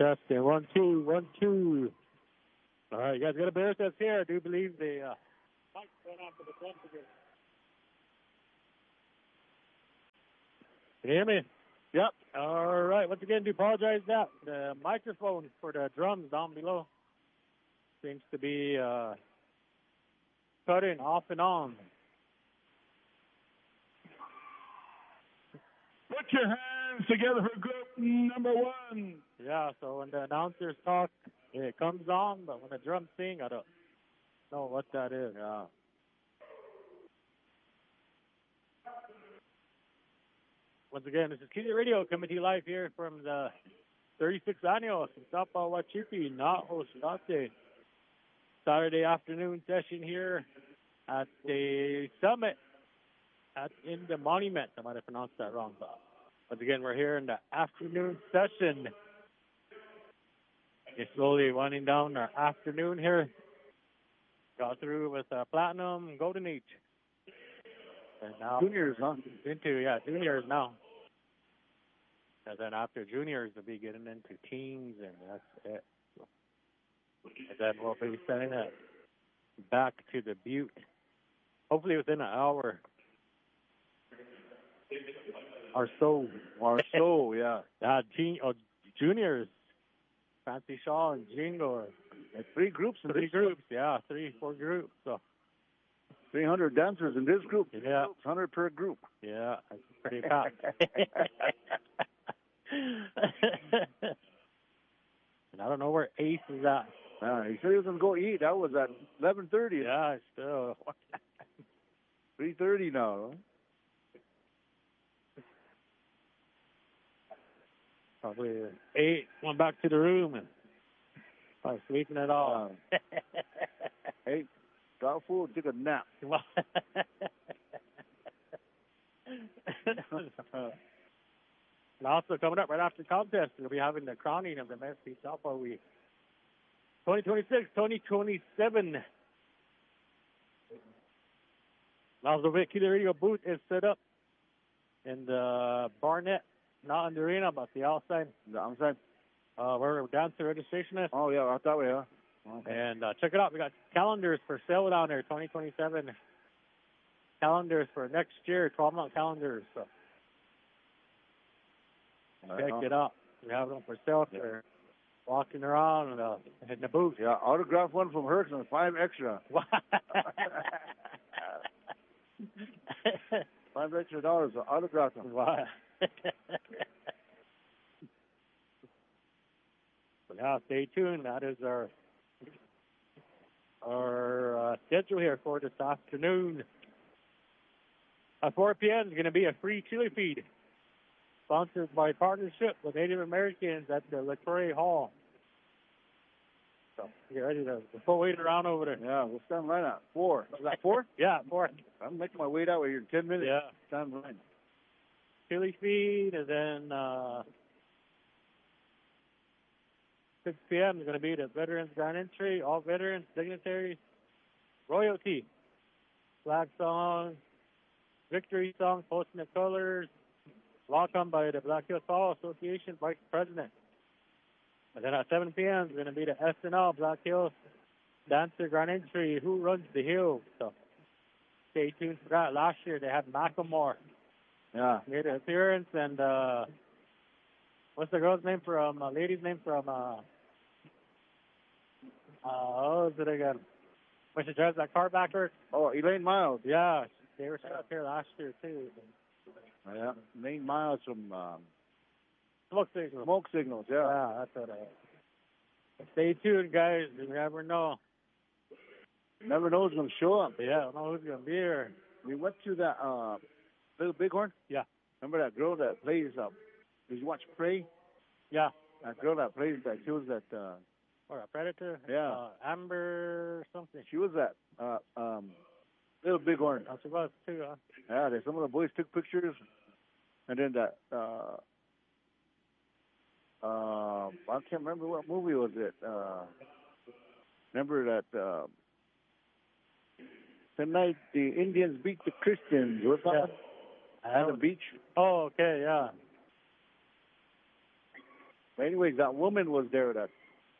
Testing. 1, 2, 1, 2. All right, you guys got to bear with us here. I do believe the mic's going on for the drums again. Can you hear me? Yep. All right. Once again, do apologize that the microphone for the drums down below seems to be cutting off and on. Put your hands together for group number 1. Yeah, so when the announcers talk, it comes on, but when the drums sing, I don't know what that is. Yeah. Once again, this is QZ Radio coming to you live here from the 36th annual Sapa Wachipi Na'o State Saturday afternoon session here at the summit in the monument. I might have pronounced that wrong, but once again, we're here in the afternoon session. It's slowly winding down our afternoon here. Got through with Platinum and Golden Age. And now Juniors, huh? Into, juniors now. And then after juniors, we'll be getting into teens, and that's it. And then we'll be sending it back to the Butte, hopefully within an hour. Or so. Yeah. Juniors. Fancy Shaw and Jingo. It's 3 groups. 3 groups, 4 groups. So 300 dancers in this group. Yeah. 100 per group. Yeah, that's pretty packed. And I don't know where Ace is at. He said he was going to go eat. That was at 11:30. Yeah, still. 3:30 now. Huh? Probably 8 went back to the room and probably sleeping it off. 8 got food, took a nap. And also coming up right after the contest, we'll be having the crowning of the MSP Softball Week 2026, 2027. Now the QZ Radio booth is set up in the Barnett, not in the arena, but the outside. The outside? Where dancer registration is. Oh, yeah, out that way, huh? Okay. And check it out. We got calendars for sale down there, 2027. Calendars for next year, 12-month calendars. So check it out. We have them for sale. They're walking around and hitting the booth. Yeah, autograph one from Herx and 5 extra. $5 extra dollars to autograph them. Wow. So now stay tuned. That is our schedule here for this afternoon. At 4 p.m. is going to be a free chili feed, sponsored by partnership with Native Americans at the Latour Hall. So get ready to full weight around over there. Yeah, we'll stand right at 4. Is that 4? Yeah, 4. I'm making my way that way here in 10 minutes. Yeah. Stand right. Chili feed, and then 6 p.m. is going to be the Veterans Grand Entry, all veterans, dignitaries, royalty, flag song, victory song, posting the colors, welcome by the Black Hills Fall Association Vice President. And then at 7 p.m. is going to be the SNL Black Hills Dancer Grand Entry, Who Runs the Hill. So stay tuned for that. Last year they had Macklemore. Yeah. Made an appearance, and what's the girl's name from, lady's name from, what was it again? When she drives that car backwards? Oh, Elaine Miles. Yeah, they were set up here last year, too. Yeah, Elaine Miles from Smoke Signals. Smoke Signals, yeah. Yeah, that's what Stay tuned, guys. You never know. Never know who's going to show up. Yeah, I don't know who's going to be here. We went to that Little Bighorn. Yeah. Remember that girl that plays, did you watch Prey? Yeah. That girl that plays that, she was that, or a Predator? Yeah. Amber something. She was that, Little Bighorn. Oh, she was too, huh? Yeah, some of the boys took pictures. And then that, I can't remember what movie was it. Remember that, tonight the Indians beat the Christians. What's that? Yeah. On the beach. Oh, okay, yeah. But anyways, that woman was there that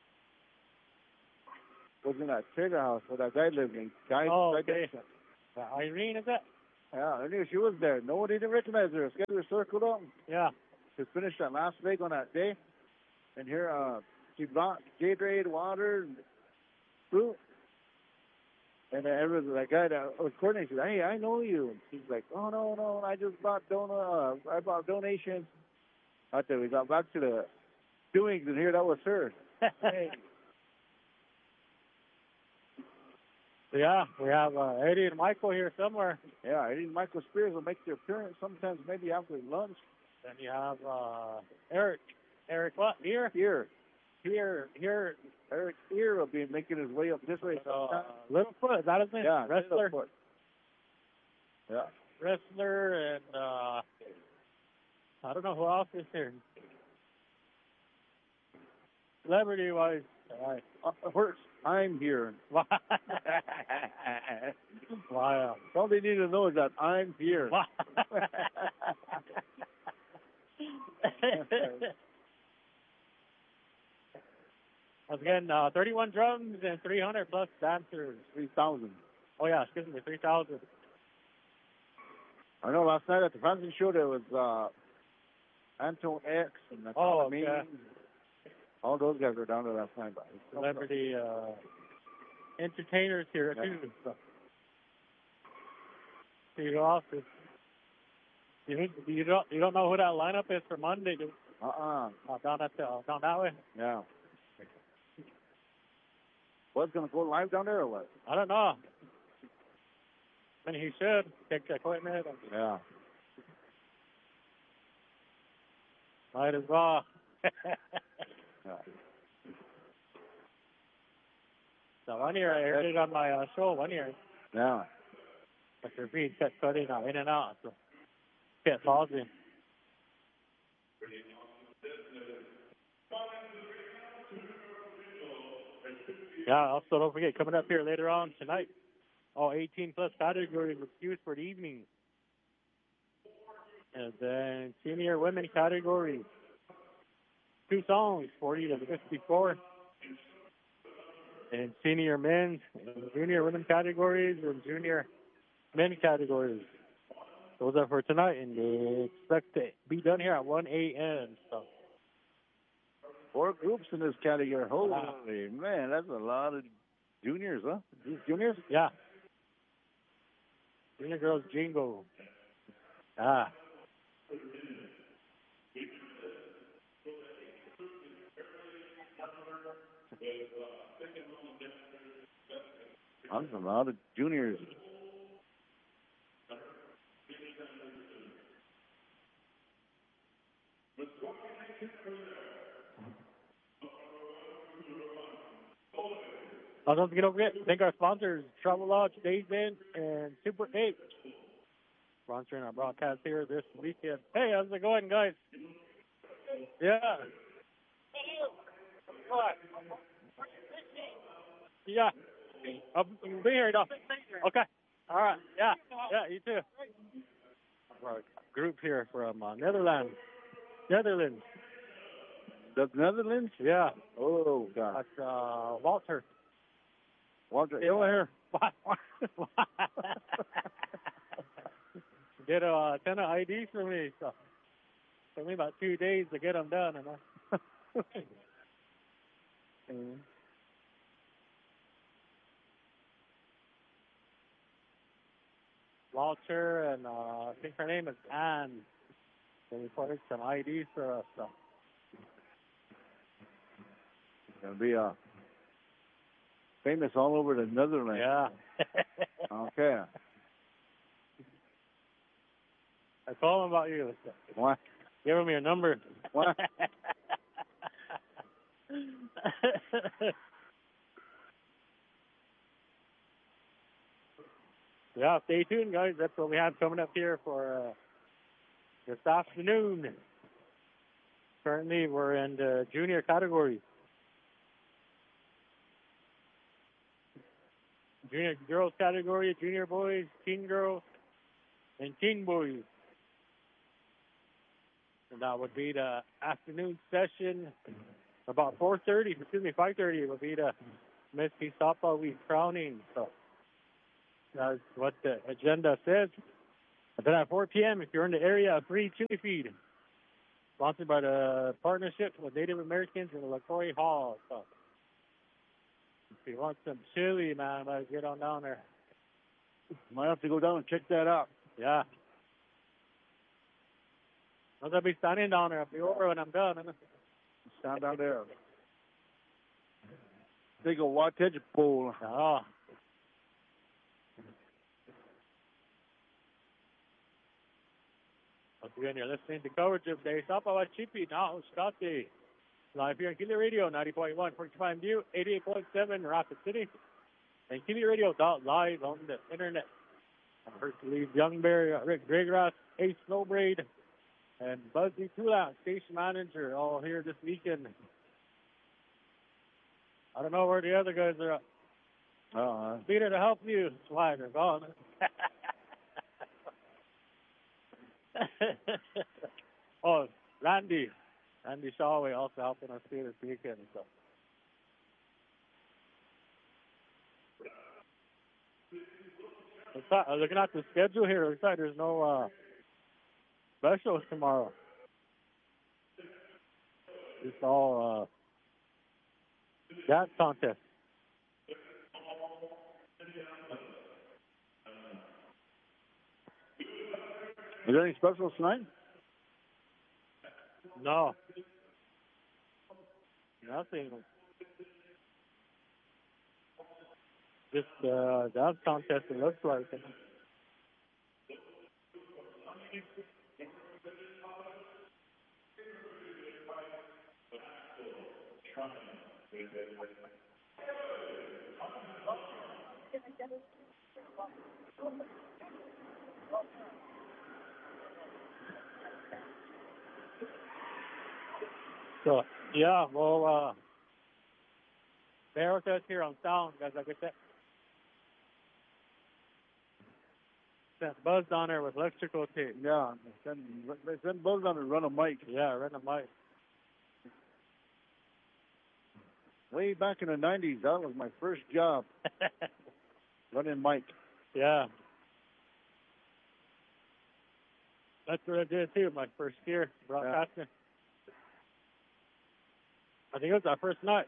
was in that trailer house where that guy lived in. Okay. Irene, is it? Yeah, I knew she was there. Nobody didn't recognize her. She was circled up. Yeah. She finished that last leg on that day. And here, she brought Gatorade, water, and fruit. And that guy that was coordinating said, hey, I know you. And she's like, oh, no, I just bought I bought donations. After we got back to the doings, and here that was her. Hey. Yeah, we have Eddie and Michael here somewhere. Yeah, Eddie and Michael Spears will make their appearance sometimes, maybe after lunch. Then you have Eric. Eric what? Here? Here. Eric Spear will be making his way up this way sometime. Littlefoot, is that his name? Yeah, Wrestler. Littlefoot. Yeah. Wrestler and I don't know who else is here. Celebrity-wise. Hurts. I'm here. Wow. All they need to know is that I'm here. Once again, 31 drums and 300 plus dancers. 3,000. Oh, yeah, excuse me, 3,000. I know last night at the Francis show there was Anton X and okay. All those guys were down there last night. Celebrity entertainers here too. So. You don't know who that lineup is for Monday, do? Down that way. Yeah. What's gonna go live down there or what? I don't know. I mean, he should take the equipment. Yeah. Might as well. Yeah. So 1 year I heard it on my show 1 year. Yeah. But their feed kept cutting in and out, so kept pausing. Yeah, also don't forget, coming up here later on tonight, all 18 plus categories with cues for the evening. And then senior women category, 2 songs, 40 to 54. And senior men's and junior women categories and junior men categories. Those are for tonight, and they expect to be done here at 1 a.m. So 4 groups in this category. Holy man, that's a lot of juniors, huh? These juniors? Yeah. Junior girls jingle. That's a lot of juniors. Don't forget, thank our sponsors, Travel Lodge, Days Inn, and Super 8. Sponsoring our broadcast here this weekend. Hey, how's it going, guys? Yeah. Yeah. I'll be here, though. Okay. All right. Yeah. Yeah, you too. Our group here from Netherlands. The Netherlands? Yeah. Oh, God. That's Walter. Walter, over here. Get a ton of IDs for me. So took me about 2 days to get them done. Walter and I think her name is Anne. They reported some IDs for us. So. Gonna be famous all over the Netherlands. Yeah. Okay. I told him about you. What? Give him your number. What? Yeah, stay tuned, guys. That's what we have coming up here for this afternoon. Currently, we're in the junior category. Junior girls category, junior boys, teen girls, and teen boys. And that would be the afternoon session. About 5:30 would be the Miski Softball Week crowning. So that's what the agenda says. And then at 4 p.m., if you're in the area, a free chili feed. Sponsored by the partnership with Native Americans in the LaCroix Hall. So if you want some chili, man, get on down there. Might have to go down and check that out. Yeah. I'm going to be standing down there. I'll be over when I'm done. Stand down there. Take a wattage pole. Oh. Once again, you're listening to coverage of the Softball Chippy now, Scotty. Live here on Kili Radio, 90.1, 45 View, 88.7, Rapid City. And KiliRadio.live on the internet. Hercules Youngberry, Rick Graygrass, Ace Snowbraid, and Buzzy Tula, station manager, all here this weekend. I don't know where the other guys are at. Peter to help you. Why they're gone. Oh, Randy Shawway also helping us here this weekend. So. Looking at the schedule here, looks like there's no specials tomorrow. It's all dance contest. Is there any specials tonight? No. Nothing. Just dance contest, it looks like. So, yeah, well, bear with us here on sound, guys. Like I said, sent Buzz down there with electrical tape. Yeah, they send Buzz down to run a mic. Yeah, run a mic. Way back in the 90s, that was my first job. Running mic. Yeah. That's what I did, too, my first year broadcasting. Yeah. I think it was our first night.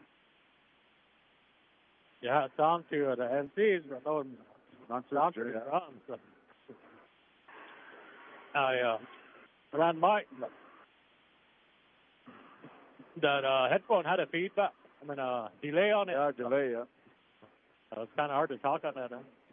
Yeah, song to the MCs, but no sound to the drums. So. I ran mic. That headphone had a feedback. Delay on it. Yeah, delay, yeah. It was kind of hard to talk on that.